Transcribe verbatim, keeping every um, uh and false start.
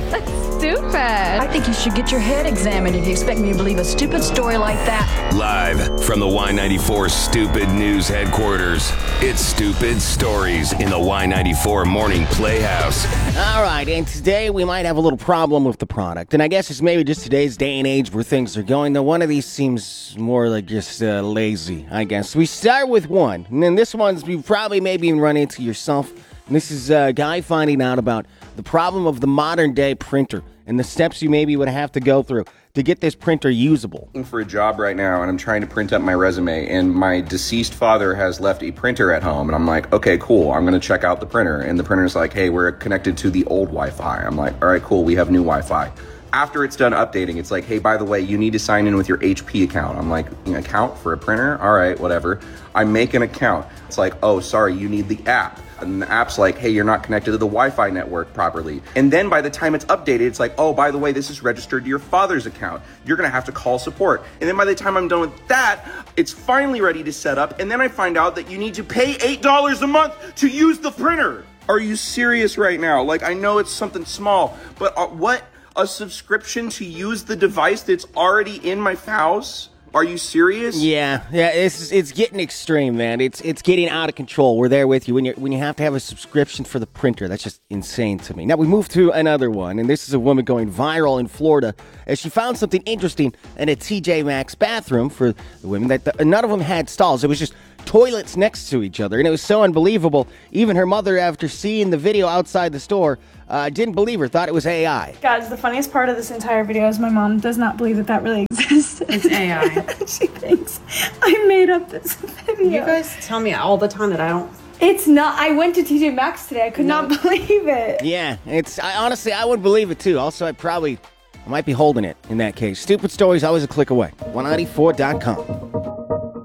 That's stupid. I think you should get your head examined if you expect me to believe a stupid story like that. Live from the Y ninety-four Stupid News headquarters, it's Stupid Stories in the Y ninety-four Morning Playhouse. All right, and today we might have a little problem with the product. And I guess it's maybe just today's day and age where things are going. Though one of these seems more like just uh, lazy, I guess. We start with one, and then this one's you probably maybe even run into yourself. And this is a guy finding out about the problem of the modern day printer and the steps you maybe would have to go through to get this printer usable. I'm for a job right now, and I'm trying to print up my resume, and my deceased father has left a printer at home, and I'm like, okay, cool, I'm going to check out the printer, and the printer's like, hey, we're connected to the old Wi-Fi. I'm like, all right, cool, we have new Wi-Fi. After it's done updating, it's like, hey, by the way, you need to sign in with your H P account. I'm like, an account for a printer? All right, whatever. I make an account. It's like, oh, sorry, you need the app. And the app's like, hey, you're not connected to the Wi-Fi network properly. And then by the time it's updated, it's like, oh, by the way, this is registered to your father's account. You're gonna have to call support. And then by the time I'm done with that, it's finally ready to set up. And then I find out that you need to pay eight dollars a month to use the printer. Are you serious right now? Like, I know it's something small, but uh, what? A subscription to use the device that's already in my house? Are you serious? Yeah, yeah, it's it's getting extreme, man. It's it's getting out of control. We're there with you when you when you have to have a subscription for the printer. That's just insane to me. Now we move to another one, and this is a woman going viral in Florida as she found something interesting in a T J Maxx bathroom for the women that the, none of them had stalls. It was just toilets next to each other, and it was so unbelievable. Even her mother, after seeing the video outside the store, uh, didn't believe her, thought it was A I. Guys, the funniest part of this entire video is my mom does not believe that that really exists. It's A I. She thinks I made up this video. You guys tell me all the time that I don't. It's not. I went to T J Maxx today. I could no. not believe it. Yeah, it's. I honestly, I would believe it too. Also, I probably, I might be holding it in that case. Stupid stories, always a click away. one ninety-four dot com.